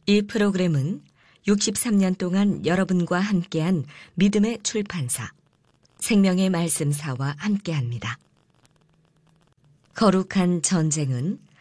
이 프로그램은 63년 동안 여러분과 함께한 믿음의 출판사, 생명의 말씀사와 함께합니다. 거룩한 전쟁은